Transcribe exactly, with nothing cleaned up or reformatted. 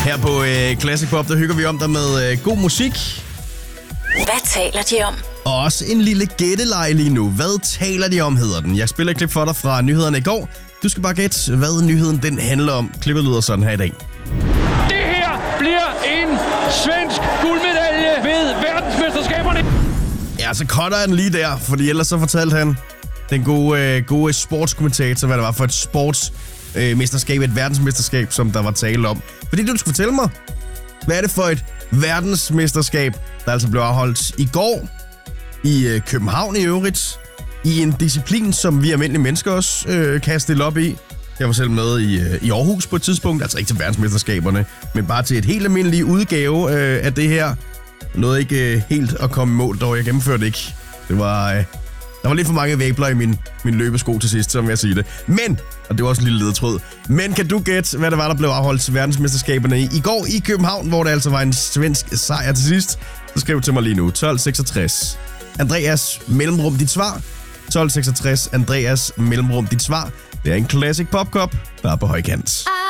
Her på øh, Classic Pop, der hygger vi om dig med øh, god musik. Hvad taler de om? Og også en lille gætteleg lige nu. Hvad taler de om, hedder den. Jeg spiller et klip for dig fra nyhederne i går. Du skal bare gætte, hvad nyheden den handler om. Klippet lyder sådan her i dag. Det her bliver en svensk guldmedalje ved verdensmesterskaberne. Ja, så cutter jeg den lige der, fordi ellers så fortalte han den gode, øh, gode sportskommentator, hvad det var for et sportsmesterskab, øh, et verdensmesterskab, som der var tale om. Fordi du skal fortælle mig, hvad er det for et verdensmesterskab, der altså blev afholdt i går i øh, København i øvrigt, i en disciplin, som vi almindelige mennesker også øh, kan stille op i. Jeg var selv med i, øh, i Aarhus på et tidspunkt, altså ikke til verdensmesterskaberne, men bare til et helt almindeligt udgave øh, af det her. Nåede ikke øh, helt at komme i mål, dog jeg gennemførte ikke. Det var, øh, der var lidt for mange væbler i min, min løbesko til sidst, som jeg siger det. Men, og det var også en lille ledetråd, men kan du gætte, hvad det var, der blev afholdt til verdensmesterskaberne i, i går i København, hvor det altså var en svensk sejr til sidst? Så skriv til mig lige nu, tolv seksogtres. Andreas, mellemrum dit svar. tolv seksogtres, Andreas, mellemrum dit svar. Det er en Classic Pop Cup, der er på højkant.